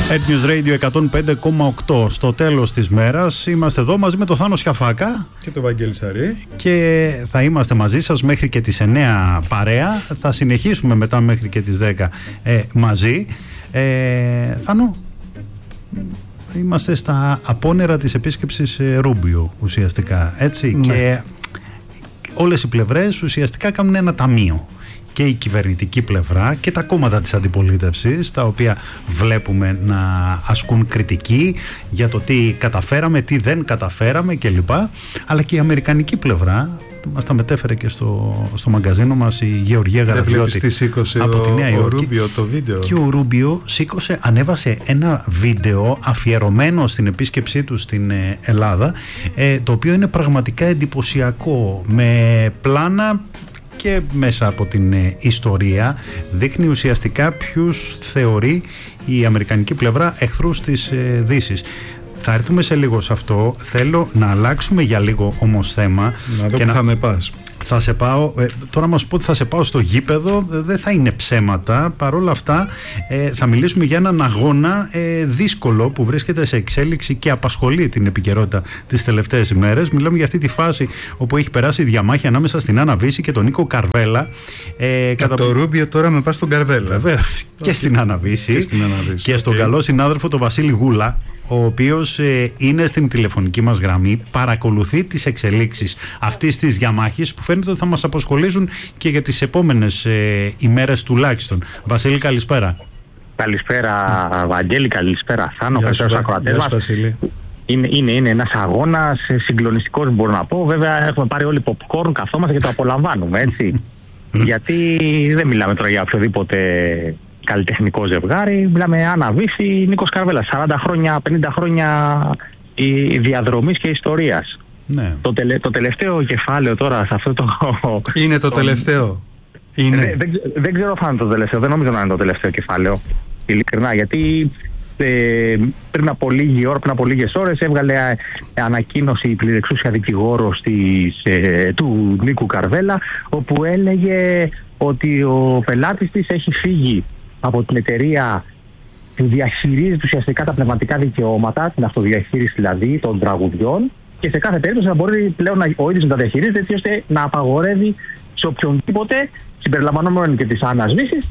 News Radio 105,8. Στο τέλος της μέρας είμαστε εδώ μαζί με τον Θάνο Σιαφάκα και τον Βαγγέλη Σαρή και θα είμαστε μαζί σας μέχρι και τις 9 παρέα. Θα συνεχίσουμε μετά μέχρι και τις 10 μαζί. Θάνο, είμαστε στα απόνερα της επίσκεψης Ρούμπιο ουσιαστικά, έτσι, ναι. Και όλες οι πλευρές ουσιαστικά κάνουν ένα ταμείο. Και η κυβερνητική πλευρά και τα κόμματα της αντιπολίτευσης, τα οποία βλέπουμε να ασκούν κριτική για το τι καταφέραμε, τι δεν καταφέραμε κλπ. Αλλά και η αμερικανική πλευρά, μας τα μετέφερε και στο μαγκαζίνο μας η Γεωργία Γαρατζιώτη από τη Νέα Υόρκη. Ο Ρούμπιο το βίντεο. Και ο Ρούμπιο ανέβασε ένα βίντεο αφιερωμένο στην επίσκεψή του στην Ελλάδα, το οποίο είναι πραγματικά εντυπωσιακό, με πλάνα και μέσα από την ιστορία. Δείχνει ουσιαστικά ποιους θεωρεί η αμερικανική πλευρά εχθρούς της Δύσης. Θα έρθουμε σε λίγο σε αυτό. Θέλω να αλλάξουμε για λίγο όμως θέμα. Να δω που θα με πας. Θα σε πάω, τώρα μας πω ότι θα σε πάω στο γήπεδο, δεν θα είναι ψέματα. Παρόλα αυτά θα μιλήσουμε για έναν αγώνα δύσκολο που βρίσκεται σε εξέλιξη και απασχολεί την επικαιρότητα τις τελευταίες ημέρες. Μιλάμε για αυτή τη φάση όπου έχει περάσει η διαμάχη ανάμεσα στην Άννα Βύση και τον Νίκο Καρβέλα. Από το Ρούμπιο τώρα με πας στον Καρβέλα. Βεβαίως, και στην Άννα Βύση και στον καλό συνάδελφο τον Βασίλη Γούλα, ο οποίος είναι στην τηλεφωνική μας γραμμή, παρακολουθεί τις εξελίξεις αυτής της διαμάχης που φαίνεται ότι θα μας απασχολήσουν και για τις επόμενες ημέρες τουλάχιστον. Βασίλη, καλησπέρα. Καλησπέρα Βαγγέλη, καλησπέρα Θάνο, καλησπέρα στους ακροατές μας. Είναι ένας αγώνας συγκλονιστικός, μπορώ να πω. Βέβαια έχουμε πάρει όλοι popcorn, καθόμαστε και το απολαμβάνουμε, έτσι. Γιατί δεν μιλάμε τώρα για οποιοδήποτε καλλιτεχνικό ζευγάρι, μιλάμε Άννα Βύση, Νίκος Καρβέλας, 40 χρόνια, 50 χρόνια διαδρομής και ιστορίας. Ναι. Το τελευταίο κεφάλαιο τώρα σε αυτό το... Είναι το τελευταίο. Δεν ξέρω αν είναι το τελευταίο, δεν νομίζω να είναι το τελευταίο κεφάλαιο, ειλικρινά, γιατί πριν από λίγες ώρες έβγαλε ανακοίνωση η πληρεξούσια δικηγόρος του Νίκου Καρβέλα, όπου έλεγε ότι ο πελάτης της έχει φύγει από την εταιρεία που διαχειρίζεται ουσιαστικά τα πνευματικά δικαιώματα, την αυτοδιαχείριση δηλαδή των τραγουδιών, και σε κάθε περίπτωση να μπορεί πλέον ο ίδιος να τα διαχειρίζεται, έτσι ώστε να απαγορεύει σε οποιονδήποτε, συμπεριλαμβανομένου και της Άννας Βύσης,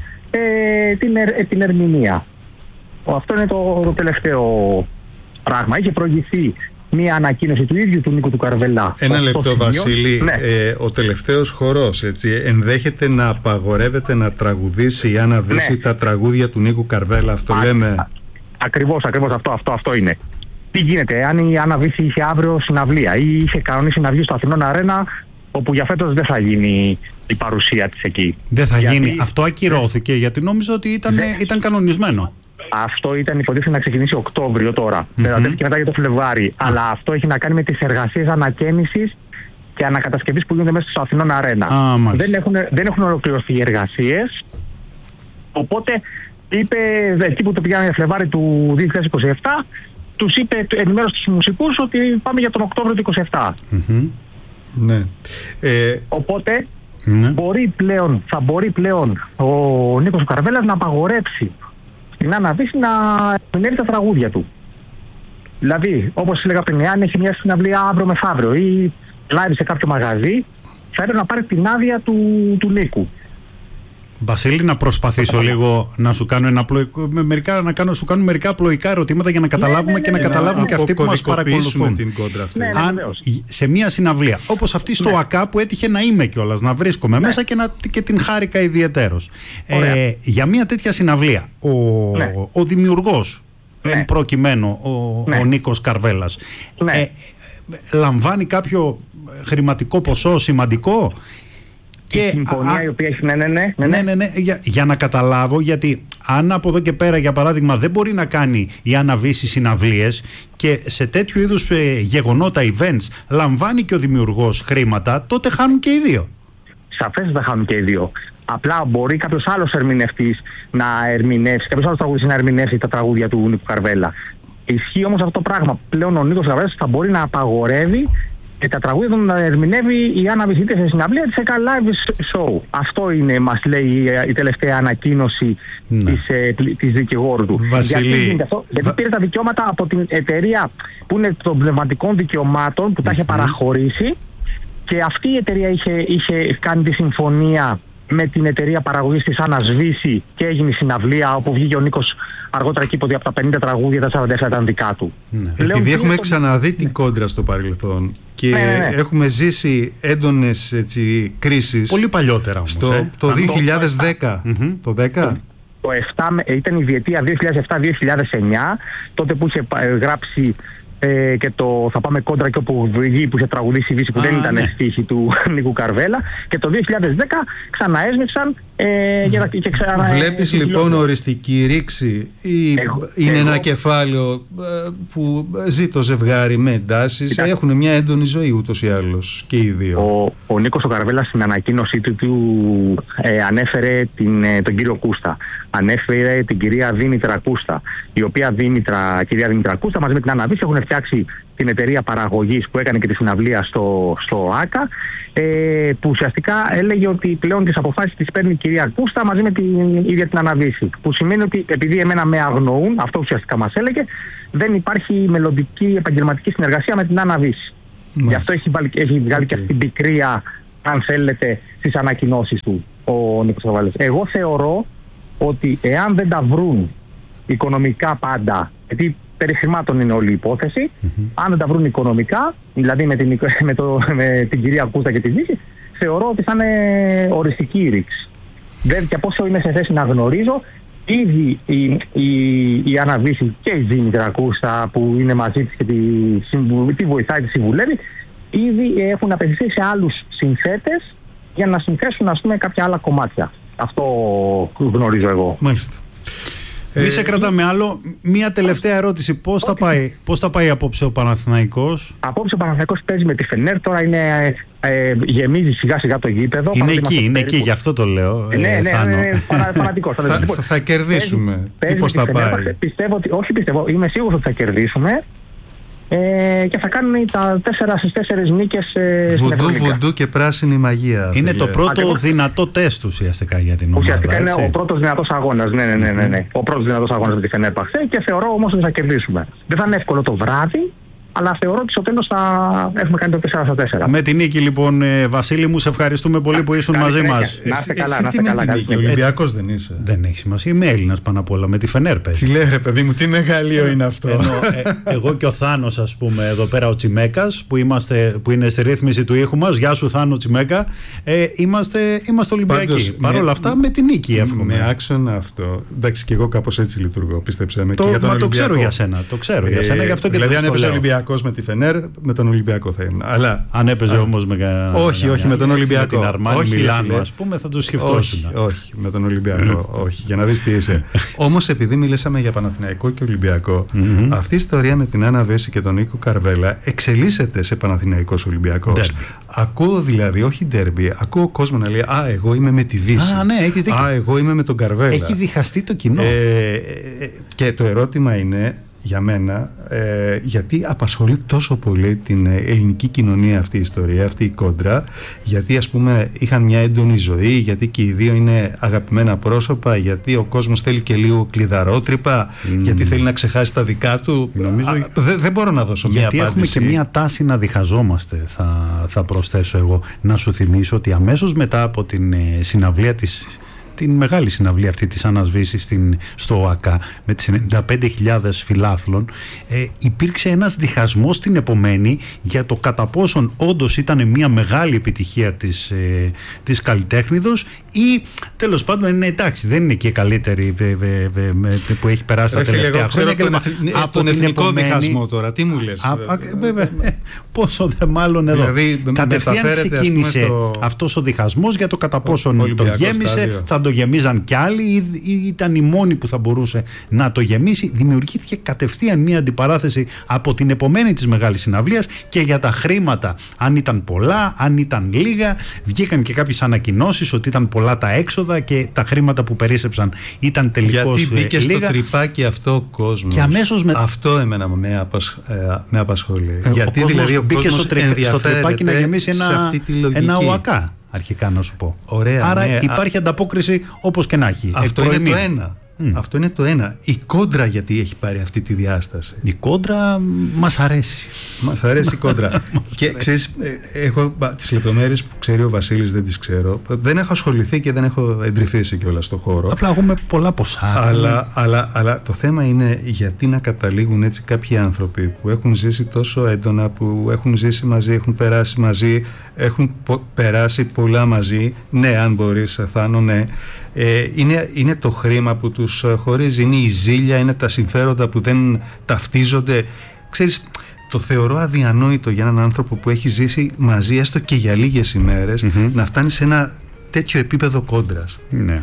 την ερμηνεία. Αυτό είναι το τελευταίο πράγμα. Είχε προηγηθεί μία ανακοίνωση του ίδιου του Νίκου του Καρβέλα. Ένα λεπτό, Βασίλη. Ναι. Ο τελευταίος χορός, έτσι, ενδέχεται να απαγορεύεται να τραγουδήσει η Άννα Βύση τα τραγούδια του Νίκου Καρβέλα. Αυτό λέμε. Ακριβώς αυτό είναι. Τι γίνεται, αν η Άννα Βύση είχε αύριο συναυλία ή είχε κανονίσει να βγει στο Αθηνών Αρένα, όπου για φέτος δεν θα γίνει η παρουσία της εκεί. Δεν θα γίνει. Αυτό ακυρώθηκε, γιατί νόμιζα ότι ήταν κανονισμένο. Αυτό ήταν υποτίθεται να ξεκινήσει Οκτώβριο τώρα. Μετατέθηκε μετά για το Φλεβάρι. Αλλά αυτό έχει να κάνει με τις εργασίες ανακαίνησης και ανακατασκευής που γίνονται μέσα στο Αθηνών Αρένα. Δεν έχουν ολοκληρωθεί οι εργασίες. Οπότε είπε, εκεί που το πήγανε για Φλεβάρι του 2027, τους είπε, ενημέρωσε τους μουσικούς ότι πάμε για τον Οκτώβριο του 2027. Ναι. Οπότε θα μπορεί πλέον ο Νίκος Καρβέλας να απαγορέψει την Άννα Βύση να ερμηνεύει τα τραγούδια του. Δηλαδή, όπως έλεγα πριν, αν έχει μια συναυλία αύριο μεθαύριο ή live σε κάποιο μαγαζί, θα έπρεπε να πάρει την άδεια του Νίκου. Βασίλη, να προσπαθήσω λίγο να σου κάνω σου κάνω μερικά απλοϊκά ερωτήματα για να καταλάβουμε και να καταλάβουν και αυτοί που μας παρακολουθούν. Την κόντρα αυτή. Αν σε μια συναυλία, όπως αυτή στο ΑΚΑ που έτυχε να είμαι κιόλας, να βρίσκομαι μέσα και την χάρηκα ιδιαιτέρως. Για μια τέτοια συναυλία, ο δημιουργός, εν προκειμένου ο Νίκος Καρβέλας, λαμβάνει κάποιο χρηματικό ποσό σημαντικό? Και η συμφωνία η οποία έχει. Ναι. Για να καταλάβω, γιατί αν από εδώ και πέρα, για παράδειγμα, δεν μπορεί να κάνει η Άννα Βύση συναυλίες και σε τέτοιου είδους γεγονότα, events, λαμβάνει και ο δημιουργός χρήματα, τότε χάνουν και οι δύο. Σαφές θα χάνουν και οι δύο. Απλά μπορεί κάποιος άλλος ερμηνευτής να ερμηνεύσει, κάποιος άλλος τραγουδιστής να ερμηνεύσει τα τραγούδια του Νίκου Καρβέλα. Ισχύει όμως αυτό το πράγμα. Πλέον ο Νίκος Καρβέλας θα μπορεί να απαγορεύει Και τα τραγούδια των ερμηνεύει η Άννα Βυσίτη σε συναυλία της ΕΚΑ Live Show. Αυτό είναι, μας λέει η τελευταία ανακοίνωση της δικηγόρου του. Γιατί πήρε τα δικαιώματα από την εταιρεία που είναι των πνευματικών δικαιωμάτων που τα είχε παραχωρήσει, και αυτή η εταιρεία είχε κάνει τη συμφωνία με την εταιρεία παραγωγής της Άννας Βύση και έγινε η συναυλία, όπου βγήκε ο Νίκος αργότερα και είπε ότι από τα 50 τραγούδια τα 47 ήταν δικά του. Επειδή έχουμε ξαναδεί την κόντρα στο παρελθόν και έχουμε ζήσει έντονες κρίσεις. Πολύ παλιότερα όμως. Το 2010. Το 10. Το 7 ήταν η διετία 2007-2009, τότε που είχε γράψει και το «Θα πάμε κόντρα» και όπου βγει, που είχε τραγουδήσει η Βύση, που δεν ήταν στίχη του Νίκου Καρβέλα, και το 2010 ξαναέσμιξαν και Βλέπεις λοιπόν οριστική ρήξη ή είναι ένα κεφάλαιο που ζει το ζευγάρι με εντάσεις? Έχουν μια έντονη ζωή ούτως ή άλλως και οι δύο. Ο Νίκος ο Καρβέλας στην ανακοίνωσή του ανέφερε τον κύριο Κούστα, ανέφερε την κυρία Δήμητρα Κούστα, η οποία κυρία Δήμητρα Κούστα μαζί με την Άννα Βύση έχουν φτιάξει την εταιρεία παραγωγής που έκανε και τη συναυλία στο ΆΚΑ, που ουσιαστικά έλεγε ότι πλέον τις αποφάσεις τις παίρνει η κυρία Κούστα μαζί με την ίδια την Άννα Βύση. Που σημαίνει ότι επειδή εμένα με αγνοούν, αυτό ουσιαστικά μας έλεγε, δεν υπάρχει μελλοντική επαγγελματική συνεργασία με την Άννα Βύση. Γι' αυτό έχει βγάλει και αυτή την πικρία, αν θέλετε, στις ανακοινώσεις του ο Νίκος Καρβέλας. Εγώ θεωρώ ότι εάν δεν τα βρουν οικονομικά πάντα, γιατί περί χρημάτων είναι όλη η υπόθεση, αν δεν τα βρουν οικονομικά, δηλαδή με την κυρία Κούστα και τη Βύση, θεωρώ ότι θα είναι οριστική η ρήξη. Και από όσο είμαι σε θέση να γνωρίζω, ήδη η Άννα Βύση και η Δήμητρα Κούστα που είναι μαζί της και τη βοηθάει, τη συμβουλεύει, ήδη έχουν απευθυνθεί σε άλλους συνθέτες για να συνθέσουν, ας πούμε, κάποια άλλα κομμάτια. Αυτό γνωρίζω εγώ. Μάλιστα. Μη σε κρατάμε άλλο. Μία τελευταία ερώτηση. Πώς θα πάει απόψε ο Παναθηναϊκός? Απόψε ο Παναθηναϊκός παίζει με τη Φενέρ. Τώρα γεμίζει σιγά σιγά το γήπεδο. Είναι εκεί, γι' αυτό το λέω. Ναι, φανατικός. Θα κερδίσουμε. Πώς θα πάει? Πιστεύω, είμαι σίγουρος ότι θα κερδίσουμε. Και θα κάνουν τα 4 στις 4 νίκες στην Ευρωλίγκα. Βουντού και πράσινη μαγεία. Είναι το πρώτο δυνατό τεστ ουσιαστικά για την ομάδα. Ουσιαστικά είναι ο πρώτος δυνατός αγώνας. Ναι. Ο πρώτος δυνατός αγώνας με τη Φενέρμπαχτσε, και θεωρώ όμως ότι θα κερδίσουμε. Δεν θα είναι εύκολο το βράδυ, αλλά θεωρώ ότι στο τέλος θα έχουμε κάνει το 4-4. Με την νίκη λοιπόν, Βασίλη μου, σε ευχαριστούμε πολύ που ήσουν μαζί μας. Να είστε καλά. Ολυμπιακός δεν είσαι? Δεν έχει σημασία, είμαι Έλληνας πάνω απ' όλα, με τη Φενέρ παίζει. Τι λέει ρε παιδί μου, τι μεγαλείο είναι αυτό? Εγώ και ο Θάνος, ας πούμε, εδώ πέρα ο Τσιμέκας, που είναι στη ρύθμιση του ήχου μας. Γεια σου Θάνο Τσιμέκα. Είμαστε Ολυμπιακοί. Παρ' όλα αυτά με την νίκη εύχομαι. Με άξονα αυτό. Εντάξει, και εγώ κάπως έτσι λειτουργώ, πίστεψέ με. Το ξέρω για σένα. Γι' αυτό και δηλαδή, αν έπαιζε Ολυμπιακός με τη Φενέρ, με τον Ολυμπιακό θα ήμουν. Αλλά αν έπαιζε όμως με όχι με τον Ολυμπιακό. Με την Αρμάνι Μιλάνο, ας πούμε, θα το σκεφτόσουν. Όχι, με τον Ολυμπιακό. Όχι, για να δεις τι είσαι. Όμως, επειδή μιλήσαμε για Παναθηναϊκό και Ολυμπιακό, αυτή η ιστορία με την Άννα Βύση και τον Νίκο Καρβέλα εξελίσσεται σε Παναθηναϊκός Ολυμπιακός. Ακούω δηλαδή, όχι ντέρμπι, ακούω κόσμο να λέει «Α, εγώ είμαι με τη Βύση». «Α, εγώ είμαι με τον Καρβέλα». Έχει διχαστεί το κοινό. Και το ερώτημα είναι, για μένα, γιατί απασχολεί τόσο πολύ την ελληνική κοινωνία αυτή η ιστορία, αυτή η κόντρα, γιατί ας πούμε είχαν μια έντονη ζωή, γιατί και οι δύο είναι αγαπημένα πρόσωπα, γιατί ο κόσμος θέλει και λίγο κλειδαρότρυπα, γιατί θέλει να ξεχάσει τα δικά του. Δεν μπορώ να δώσω μια απάντηση. Γιατί έχουμε και μια τάση να διχαζόμαστε, θα προσθέσω εγώ. Να σου θυμίσω ότι αμέσως μετά από την συναυλία την μεγάλη συναυλία αυτή της Άννας Βύσης στο ΟΑΚΑ με τις 95.000 φιλάθλων, υπήρξε ένας διχασμός στην επομένη για το κατά πόσον όντως ήταν μια μεγάλη επιτυχία της καλλιτέχνηδος ή τέλος πάντων είναι εντάξει, δεν είναι και καλύτερη που έχει περάσει τα τελευταία χρόνια. Από τον εθνικό διχασμό τώρα, τι μου λες? Πόσο δε μάλλον εδώ. Δηλαδή, κατευθείαν ξεκίνησε αυτός ο διχασμός για το κατά πόσον το γέμισε, θα το γεμίζαν κι άλλοι ή ήταν η μόνη που θα μπορούσε να το γεμίσει. Δημιουργήθηκε κατευθείαν μια αντιπαράθεση από την επομένη της μεγάλης συναυλίας και για τα χρήματα, αν ήταν πολλά, αν ήταν λίγα. Βγήκαν και κάποιες ανακοινώσεις ότι ήταν πολλά τα έξοδα και τα χρήματα που περίσσεψαν ήταν τελικώς λίγα. Γιατί μπήκε στο τρυπάκι αυτό ο κόσμος. Και αμέσως αυτό εμένα με απασχολεί. Γιατί δηλαδή ο μπήκε κόσμος στο τρυπάκι να γεμίσει ένα ΟΑΚΑ, αρχικά να σου πω. Ωραία, άρα ναι, υπάρχει ανταπόκριση όπως και να έχει. Αυτό είναι το ένα. Αυτό είναι το ένα. Η κόντρα γιατί έχει πάρει αυτή τη διάσταση. Η κόντρα μας αρέσει. Μας αρέσει η κόντρα. Και ξέρεις, έχω τις λεπτομέρειες που ξέρει ο Βασίλης, δεν τις ξέρω. Δεν έχω ασχοληθεί και δεν έχω εντρυφήσει κιόλας στον χώρο. Απλά έχουμε πολλά ποσά. Αλλά το θέμα είναι γιατί να καταλήγουν έτσι κάποιοι άνθρωποι που έχουν ζήσει τόσο έντονα, που έχουν ζήσει μαζί, έχουν περάσει μαζί, έχουν περάσει πολλά μαζί. Ναι, αν μπορείς, Θάνο, ναι. Είναι το χρήμα που τους χωρίζει, είναι η ζήλια, είναι τα συμφέροντα που δεν ταυτίζονται. Ξέρεις, το θεωρώ αδιανόητο για έναν άνθρωπο που έχει ζήσει μαζί έστω και για λίγες ημέρες να φτάνει σε ένα τέτοιο επίπεδο κόντρας. Ναι.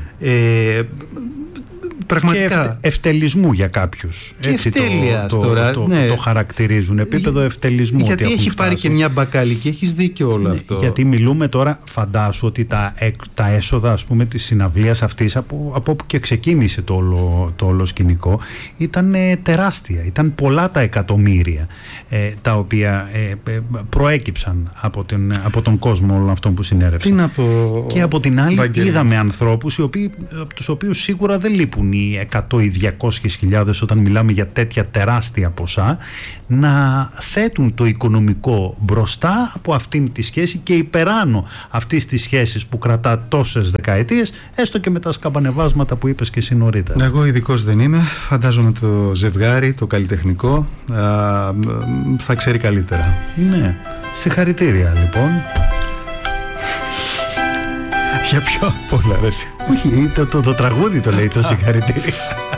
Πραγματικά. Και ευτελισμού για κάποιους. Και ευτέλειας τώρα. Το χαρακτηρίζουν. Επίπεδο ευτελισμού. Γιατί έχει πάρει και μια μπακάλικη, έχεις δίκιο όλο αυτό. Γιατί μιλούμε τώρα, φαντάσου ότι τα έσοδα, ας πούμε, της συναυλίας αυτής, από όπου και ξεκίνησε το όλο σκηνικό, ήταν τεράστια. Ήταν πολλά τα εκατομμύρια τα οποία προέκυψαν από τον κόσμο όλων αυτών που συνέρευσαν. Και από την άλλη, είδαμε ανθρώπους από τους οποίους σίγουρα δεν λείπουν οι 100 ή 200.000 όταν μιλάμε για τέτοια τεράστια ποσά, να θέτουν το οικονομικό μπροστά από αυτήν τη σχέση και υπεράνω αυτής της σχέσης που κρατά τόσες δεκαετίες, έστω και με τα σκαμπανεβάσματα που είπες και εσύ νωρίτερα. Εγώ ειδικός δεν είμαι. Φαντάζομαι το ζευγάρι, το καλλιτεχνικό, θα ξέρει καλύτερα. Ναι. Συγχαρητήρια λοιπόν. Για ποιο? Πολλά αρέσει. Όχι, το τραγούδι το λέει το συγχαρητήρια.